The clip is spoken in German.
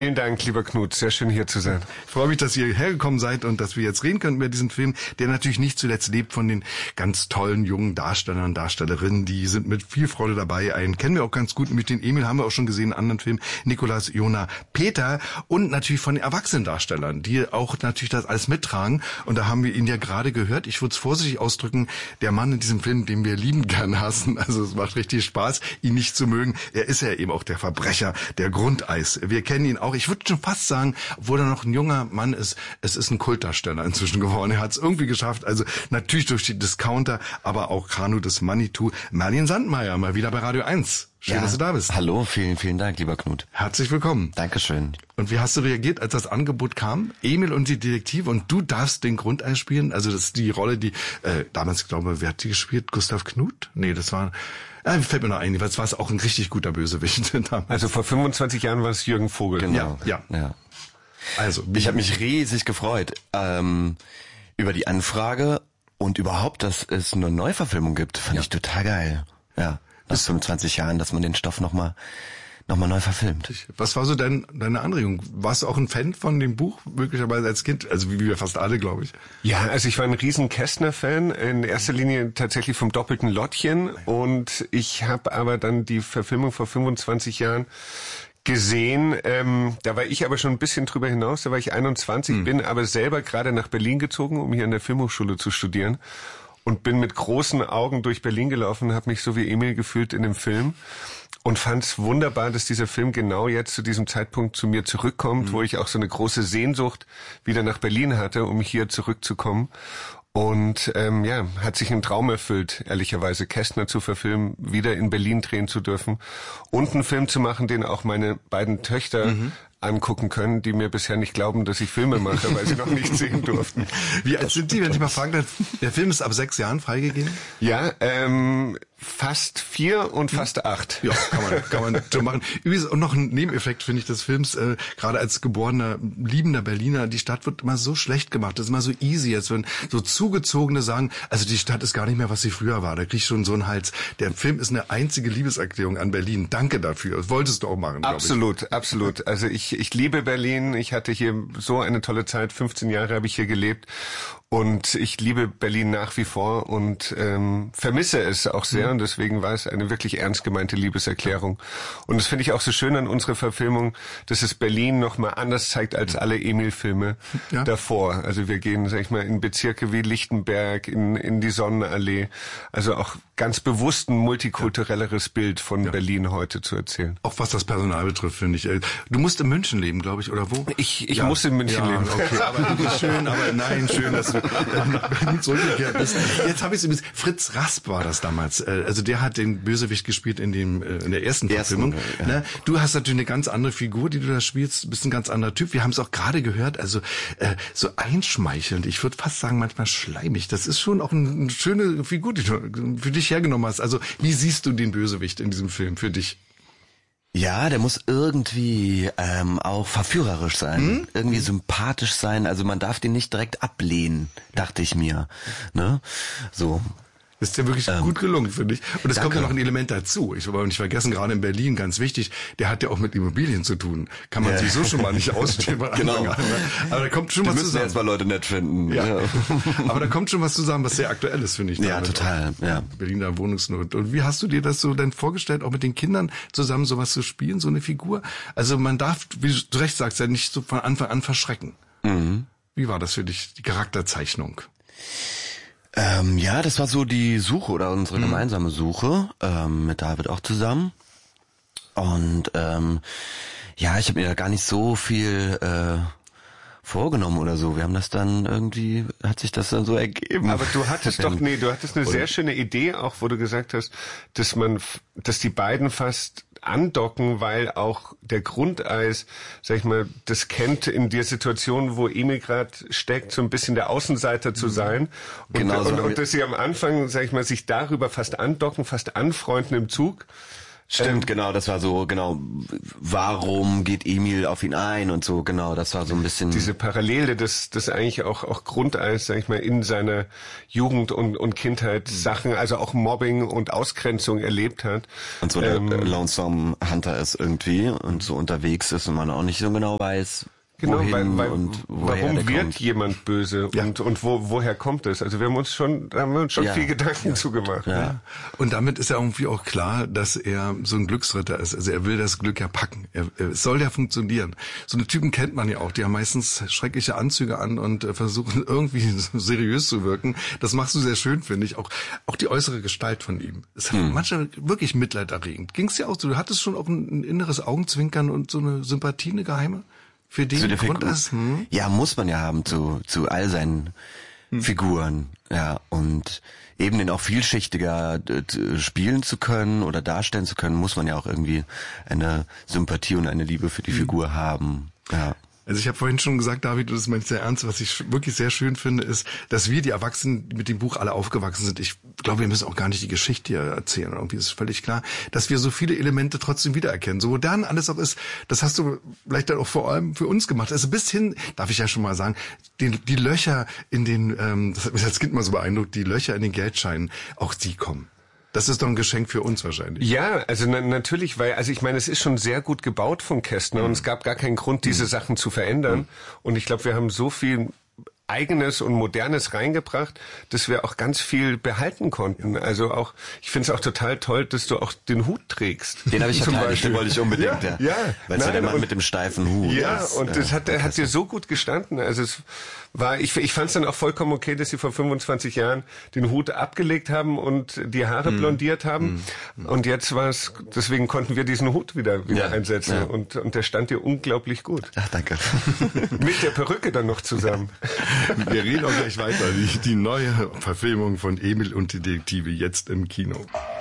Vielen Dank, lieber Knut. Sehr schön, hier zu sein. Ich freue mich, dass ihr hergekommen seid und dass wir jetzt reden können über diesen Film, der natürlich nicht zuletzt lebt von den ganz tollen jungen Darstellern und Darstellerinnen. Die sind mit viel Freude dabei. Einen kennen wir auch ganz gut. Mit den Emil haben wir auch schon gesehen in anderen Filmen. Nicolas, Jona, Peter und natürlich von den Erwachsenendarstellern, die auch natürlich das alles mittragen. Und da haben wir ihn ja gerade gehört. Ich würde es vorsichtig ausdrücken. Der Mann in diesem Film, den wir lieben gern hassen. Also es macht richtig Spaß, ihn nicht zu mögen. Er ist ja eben auch der Verbrecher, der Grundeis. Wir kennen ihn auch. Ich würde schon fast sagen, obwohl er noch ein junger Mann ist, es ist ein Kultdarsteller inzwischen geworden. Er hat es irgendwie geschafft. Also natürlich durch die Discounter, aber auch Kanu des Manitou. Marlene Sandmeier, mal wieder bei Radio 1. Schön, dass du da bist. Hallo, vielen Dank, lieber Knut. Herzlich willkommen. Dankeschön. Und wie hast du reagiert, als das Angebot kam? Emil und die Detektive und du darfst den Grundeis spielen? Also das ist die Rolle, die damals, glaube ich, wer hat die gespielt? Gustav Knuth? Nee, das war... fällt mir noch ein, weil es war auch ein richtig guter Bösewicht damals. Also vor 25 Jahren war es Jürgen Vogel. Genau. Ja. Also ich habe mich riesig gefreut über die Anfrage und überhaupt, dass es eine Neuverfilmung gibt. Fand ich total geil. Ja, nach 25 Jahren, dass man den Stoff noch mal neu verfilmt. Was war so deine Anregung? Warst du auch ein Fan von dem Buch, möglicherweise als Kind? Also wie wir fast alle, glaube ich. Ja, also ich war ein riesen Kästner-Fan, in erster Linie tatsächlich vom doppelten Lottchen. Und ich habe aber dann die Verfilmung vor 25 Jahren gesehen. Da war ich aber schon ein bisschen drüber hinaus, da war ich 21, bin aber selber gerade nach Berlin gezogen, um hier an der Filmhochschule zu studieren. Und bin mit großen Augen durch Berlin gelaufen, habe mich so wie Emil gefühlt in dem Film und fand es wunderbar, dass dieser Film genau jetzt zu diesem Zeitpunkt zu mir zurückkommt, wo ich auch so eine große Sehnsucht wieder nach Berlin hatte, um hier zurückzukommen. Und hat sich ein Traum erfüllt, ehrlicherweise Kästner zu verfilmen, wieder in Berlin drehen zu dürfen und einen Film zu machen, den auch meine beiden Töchter angucken können, die mir bisher nicht glauben, dass ich Filme mache, weil sie noch nicht sehen durften. Wie alt sind die, wenn ich mal fragen darf? Der Film ist ab 6 Jahren freigegeben? Ja, fast 4 und fast 8. Ja, kann man schon machen. Übrigens, und noch ein Nebeneffekt, finde ich, des Films, gerade als geborener, liebender Berliner, die Stadt wird immer so schlecht gemacht. Das ist immer so easy, als wenn so Zugezogene sagen, also die Stadt ist gar nicht mehr, was sie früher war. Da krieg ich schon so einen Hals. Der Film ist eine einzige Liebeserklärung an Berlin. Danke dafür. Das wolltest du auch machen, glaube ich. Absolut. Also ich liebe Berlin. Ich hatte hier so eine tolle Zeit. 15 Jahre habe ich hier gelebt. Und ich liebe Berlin nach wie vor und vermisse es auch sehr. Und deswegen war es eine wirklich ernst gemeinte Liebeserklärung. Und das finde ich auch so schön an unserer Verfilmung, dass es Berlin nochmal anders zeigt als alle Emil-Filme davor. Also wir gehen, sag ich mal, in Bezirke wie Lichtenberg, in die Sonnenallee. Also auch ganz bewusst ein multikulturelleres Bild von Berlin heute zu erzählen. Auch was das Personal betrifft, finde ich. Du musst in München leben, glaube ich, oder wo? Ich muss in München leben. Okay, aber schön, schön, dass du nach Berlin zurückgekehrt bist. Jetzt habe ich es Fritz Rasp war das damals. Also der hat den Bösewicht gespielt in der ersten Verfilmung. Ja. Ne? Du hast natürlich eine ganz andere Figur, die du da spielst. Bist ein ganz anderer Typ. Wir haben es auch gerade gehört. Also so einschmeichelnd. Ich würde fast sagen manchmal schleimig. Das ist schon auch eine schöne Figur, die du für dich hergenommen hast. Also wie siehst du den Bösewicht in diesem Film für dich? Ja, der muss irgendwie auch verführerisch sein, irgendwie sympathisch sein. Also man darf den nicht direkt ablehnen, dachte ich mir. Ne? So. Das ist ja wirklich gut gelungen, finde ich. Und es kommt ja noch ein Element dazu. Ich will aber nicht vergessen, gerade in Berlin, ganz wichtig, der hat ja auch mit Immobilien zu tun. Kann man sowieso schon mal nicht ausstehen. Genau. Aber da kommt schon was zusammen. Die müssen jetzt mal Leute nett finden. Ja. Aber da kommt schon was zusammen, was sehr aktuell ist, finde ich. Ja, total. Ja. Berliner Wohnungsnot. Und wie hast du dir das so denn vorgestellt, auch mit den Kindern zusammen sowas zu spielen, so eine Figur? Also man darf, wie du recht sagst, ja nicht so von Anfang an verschrecken. Wie war das für dich, die Charakterzeichnung? Ja, das war so die Suche oder unsere gemeinsame Suche mit David auch zusammen. Und ich habe mir da gar nicht so viel vorgenommen oder so. Wir haben das dann irgendwie, hat sich das dann so ergeben. Aber du hattest eine sehr schöne Idee auch, wo du gesagt hast, dass die beiden fast andocken, weil auch der Grundeis, sag ich mal, das kennt in der Situation, wo Emil gerade steckt, so ein bisschen der Außenseiter zu sein. Und dass sie am Anfang, sag ich mal, sich darüber fast andocken, fast anfreunden im Zug. Stimmt, genau, das war so, genau, warum geht Emil auf ihn ein und so, genau, das war so ein bisschen... Diese Parallele, das eigentlich auch Grundeis, sag ich mal, in seiner Jugend und Kindheit Sachen, also auch Mobbing und Ausgrenzung erlebt hat. Und so der Lonesome Hunter ist irgendwie und so unterwegs ist und man auch nicht so genau weiß... Genau, weil und warum wird kommt. jemand böse und woher kommt es? Also da haben wir uns schon viel Gedanken zugemacht. Ja. Und damit ist ja irgendwie auch klar, dass er so ein Glücksritter ist. Also er will das Glück ja packen. Es soll ja funktionieren. So eine Typen kennt man ja auch. Die haben meistens schreckliche Anzüge an und versuchen irgendwie seriös zu wirken. Das machst du sehr schön, finde ich. Auch die äußere Gestalt von ihm. Es hat manchmal wirklich mitleiderregend. Ging's dir auch so? Du hattest schon auch ein inneres Augenzwinkern und so eine Sympathie, eine geheime? Für den Grundriss? Ja, muss man ja haben zu all seinen Figuren. Ja, und eben den auch vielschichtiger spielen zu können oder darstellen zu können, muss man ja auch irgendwie eine Sympathie und eine Liebe für die Figur haben. Ja. Also ich habe vorhin schon gesagt, David, das ist mein sehr ernst, was ich wirklich sehr schön finde, ist, dass wir, die Erwachsenen, mit dem Buch alle aufgewachsen sind. Ich glaube, wir müssen auch gar nicht die Geschichte hier erzählen. Irgendwie ist völlig klar, dass wir so viele Elemente trotzdem wiedererkennen. So modern alles auch ist, das hast du vielleicht dann auch vor allem für uns gemacht. Also bis hin, darf ich ja schon mal sagen, die Löcher in den, das hat mich als Kind mal so beeindruckt, die Löcher in den Geldscheinen, auch die kommen. Das ist doch ein Geschenk für uns wahrscheinlich. Ja, also natürlich, weil, also ich meine, es ist schon sehr gut gebaut von Kästner und es gab gar keinen Grund, diese Sachen zu verändern. Und ich glaube, wir haben so viel Eigenes und Modernes reingebracht, dass wir auch ganz viel behalten konnten. Also auch, ich finde es auch total toll, dass du auch den Hut trägst. Den habe ich total, den wollte ich unbedingt, ja. Weil es ja der Mann mit dem steifen Hut. Ja, und das hat dir so gut gestanden. Also es war, ich fand es dann auch vollkommen okay, dass sie vor 25 Jahren den Hut abgelegt haben und die Haare blondiert haben. Und jetzt war es, deswegen konnten wir diesen Hut wieder einsetzen. Ja. Und der stand dir unglaublich gut. Ach, danke. Mit der Perücke dann noch zusammen. Wir reden auch gleich weiter. Die neue Verfilmung von Emil und die Detektive jetzt im Kino.